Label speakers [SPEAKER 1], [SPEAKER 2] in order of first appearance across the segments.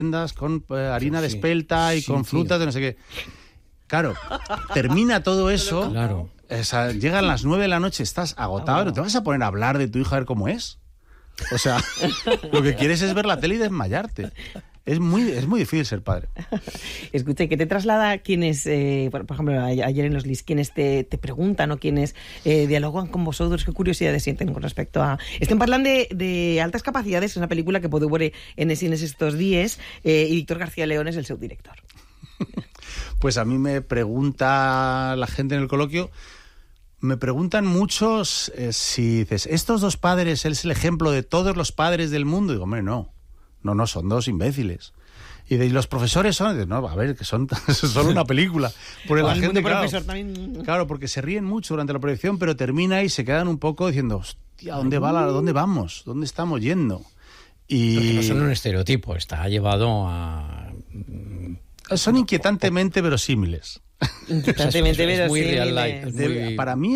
[SPEAKER 1] con harina de espelta y con frutas de no sé qué. Claro, termina todo eso,
[SPEAKER 2] Claro.
[SPEAKER 1] Llegan las 9 de la noche, estás agotado, ¿no te vas a poner a hablar de tu hijo a ver cómo es? O sea, lo que quieres es ver la tele y desmayarte. Es muy difícil ser padre.
[SPEAKER 3] Escuche, ¿qué te traslada quienes, por ejemplo, ayer en los LIS, quienes te preguntan o quienes dialogan con vosotros? ¿Qué curiosidades sienten con respecto a...? Estem parlant de Altas Capacidades, és una pel·lícula que podeu veure en cines estos días, y Víctor García León es el seu director.
[SPEAKER 1] Pues a mí me pregunta la gente en el coloquio, me preguntan muchos si dices, ¿estos dos padres es el ejemplo de todos los padres del mundo? Y digo, hombre, no, son dos imbéciles. Y los profesores son, no, a ver, que son solo una película. Porque la gente, claro, porque se ríen mucho durante la proyección, pero termina y se quedan un poco diciendo, hostia, ¿dónde vamos? ¿Dónde estamos yendo? Y
[SPEAKER 2] porque no son un estereotipo, está llevado a...
[SPEAKER 1] Son inquietantemente verosímiles.
[SPEAKER 3] Inquietantemente
[SPEAKER 2] es muy
[SPEAKER 3] verosímiles.
[SPEAKER 2] real life.
[SPEAKER 1] Para mí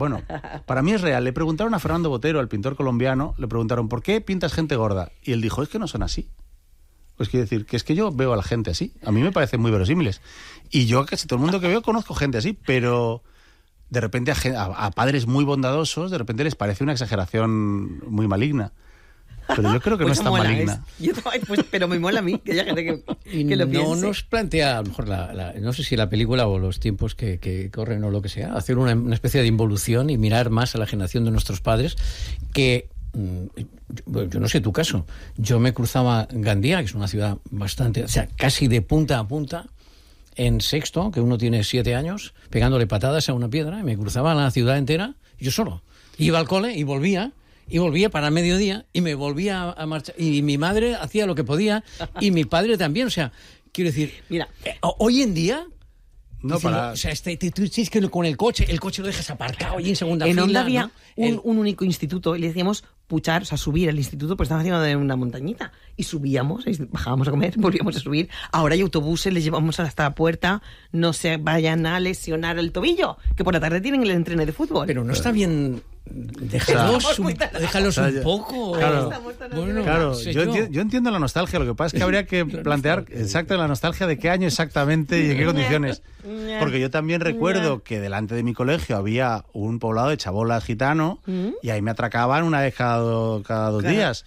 [SPEAKER 1] es real. Le preguntaron a Fernando Botero, al pintor colombiano, le preguntaron, ¿por qué pintas gente gorda? Y él dijo, es que no son así. Pues quiere decir, que es que yo veo a la gente así. A mí me parecen muy verosímiles. Y yo, casi todo el mundo que veo, conozco gente así, pero de repente a padres muy bondadosos, de repente les parece una exageración muy maligna. Pero yo creo que pues no es tan maligna.
[SPEAKER 3] Pero me mola a mí, que haya gente que lo piense.
[SPEAKER 2] No nos plantea, a lo mejor, no sé si la película o los tiempos que corren o lo que sea, hacer una especie de involución y mirar más a la generación de nuestros padres que... Yo no sé tu caso. Yo me cruzaba Gandía, que es una ciudad bastante... O sea, casi de punta a punta, en sexto, que uno tiene 7 años, pegándole patadas a una piedra, y me cruzaba la ciudad entera, yo solo. Iba al cole y volvía para el mediodía y me volvía a marchar. Y mi madre hacía lo que podía y mi padre también. O sea, quiero decir, mira, hoy en día...
[SPEAKER 1] No, para...
[SPEAKER 2] O sea, tú dices que con el coche lo dejas aparcado allí en segunda fila.
[SPEAKER 3] En Onda había
[SPEAKER 2] ¿no?
[SPEAKER 3] un único instituto y le decíamos puchar, o sea, subir al instituto, pues estaba haciendo de una montañita. Y subíamos, y bajábamos a comer, volvíamos a subir. Ahora hay autobuses, les llevamos hasta la puerta, no se vayan a lesionar el tobillo, que por la tarde tienen el entreno de fútbol.
[SPEAKER 2] Pero no está bien... Déjalos un poco.
[SPEAKER 1] Claro,
[SPEAKER 2] bueno,
[SPEAKER 1] claro. Yo entiendo la nostalgia, lo que pasa es que habría que plantear la nostalgia de qué año exactamente y en qué condiciones. Porque yo también recuerdo que delante de mi colegio había un poblado de chabolas gitano y ahí me atracaban una vez cada 2 días.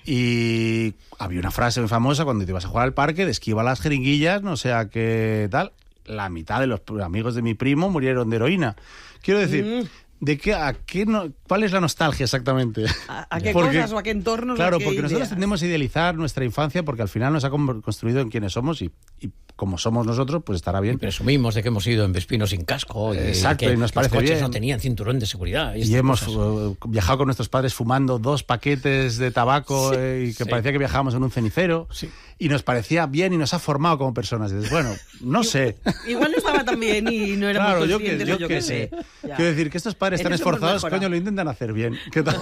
[SPEAKER 1] Y había una frase muy famosa cuando te ibas a jugar al parque de esquiva las jeringuillas, no sé a qué tal. La mitad de los amigos de mi primo murieron de heroína. Quiero decir... ¿Cuál es la nostalgia exactamente?
[SPEAKER 3] ¿A qué cosas o a qué entornos?
[SPEAKER 1] Claro, porque nosotros tendemos a idealizar nuestra infancia porque al final nos ha construido en quienes somos y como somos nosotros, pues estará bien.
[SPEAKER 2] Y presumimos de que hemos ido en Vespino sin casco.
[SPEAKER 1] Exacto, y nos parece
[SPEAKER 2] los coches
[SPEAKER 1] bien.
[SPEAKER 2] no tenían cinturón de seguridad.
[SPEAKER 1] Y hemos viajado con nuestros padres fumando 2 paquetes de tabaco y que parecía que viajábamos en un cenicero. Sí. Y nos parecía bien y nos ha formado como personas. Y dices, bueno, no sé.
[SPEAKER 3] Igual no estaba tan bien y no éramos conscientes.
[SPEAKER 1] Yo qué sé. Quiero decir que estos padres tan esforzados, coño, lo intentan hacer bien. ¿Qué tal?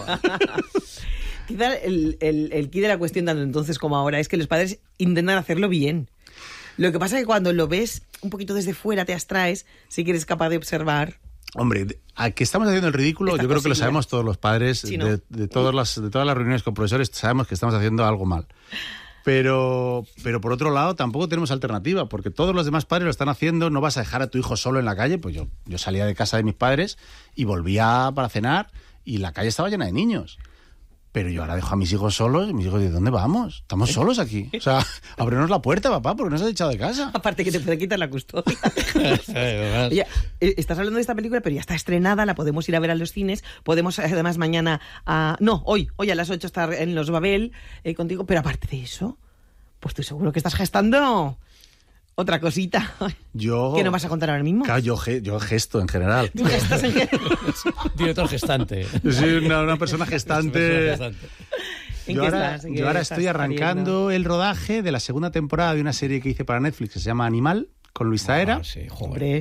[SPEAKER 3] Quizá el quid de la cuestión, tanto entonces como ahora, es que los padres intentan hacerlo bien. Lo que pasa es que cuando lo ves un poquito desde fuera, te abstraes, si que eres capaz de observar...
[SPEAKER 1] Hombre, a que estamos haciendo el ridículo, yo creo que lo sabemos todos los padres, sí, ¿no? de todas las reuniones con profesores, sabemos que estamos haciendo algo mal. Pero por otro lado, tampoco tenemos alternativa, porque todos los demás padres lo están haciendo. No vas a dejar a tu hijo solo en la calle. Pues yo salía de casa de mis padres y volvía para cenar y la calle estaba llena de niños. Pero yo ahora dejo a mis hijos solos y mis hijos dicen, ¿dónde vamos? Estamos solos aquí. O sea, ábrenos la puerta, papá, porque nos has echado de casa.
[SPEAKER 3] Aparte que te puede quitar la custodia. Oye, estás hablando de esta película, pero ya está estrenada, la podemos ir a ver a los cines. Podemos, además, mañana... hoy a las 8 estar en Los Babel contigo. Pero aparte de eso, pues estoy seguro que estás gestando... otra cosita. ¿Qué no vas a contar ahora mismo?
[SPEAKER 1] Claro, yo gesto en general.
[SPEAKER 3] ¿Tú gestas en general?
[SPEAKER 2] Director gestante.
[SPEAKER 1] Yo soy una persona gestante. Yo ahora estoy arrancando el rodaje de la segunda temporada de una serie que hice para Netflix que se llama Animal, con Luis Zaera.
[SPEAKER 2] Sí,
[SPEAKER 3] hombre.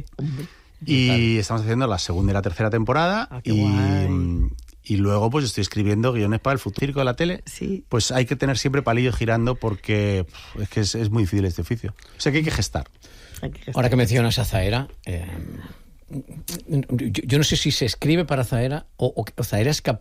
[SPEAKER 1] Y estamos haciendo la segunda y la tercera temporada. Y luego pues estoy escribiendo guiones para el futuro circo de la tele. Sí. Pues hay que tener siempre palillos girando porque es que es muy difícil este oficio. O sea que hay que gestar.
[SPEAKER 2] Ahora que mencionas a Zaera, yo no sé si se escribe para Zaera o Zaera es capaz